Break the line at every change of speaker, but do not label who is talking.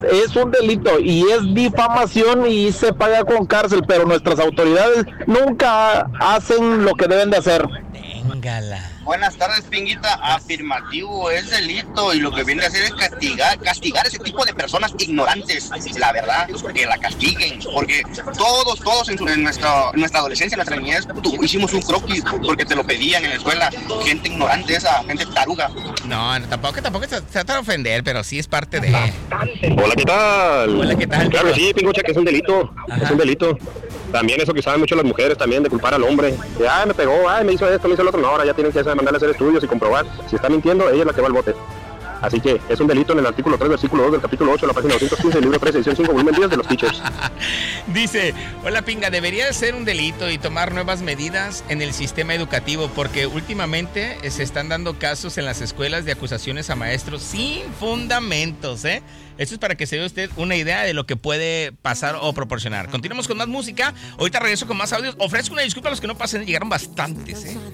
Es un delito y es difamación y se paga con cárcel, pero nuestras autoridades nunca hacen lo que deben de hacer.
Téngala.
Buenas tardes, Pinguita. Afirmativo, es delito y lo que viene a hacer es castigar ese tipo de personas ignorantes. La verdad, que la castiguen, porque todos en nuestra adolescencia, en nuestra niñez, hicimos un croquis porque te lo pedían en la escuela. Gente ignorante esa, gente taruga.
No, tampoco se trata de ofender, pero sí es parte de...
Hola, ¿qué tal?
Hola, ¿qué tal?
Claro, sí, Pingucha, que es un delito.
Ajá.
Es un delito. También eso que saben mucho las mujeres también, de culpar al hombre. De, me pegó, me hizo esto, me hizo lo otro. No, ahora ya tienen que mandarle a hacer estudios y comprobar. Si está mintiendo, ella es la que va al bote. Así que es un delito en el artículo 3, versículo 2 del capítulo 8, la página 215, libro 3, edición 5, volumen 10 de los teachers.
Dice, hola Pinga, debería de ser un delito y tomar nuevas medidas en el sistema educativo porque últimamente se están dando casos en las escuelas de acusaciones a maestros sin fundamentos, ¿eh? Esto es para que se dé usted una idea de lo que puede pasar o proporcionar. Continuamos con más música. Ahorita regreso con más audios. Ofrezco una disculpa a los que no pasen, llegaron bastantes, ¿eh?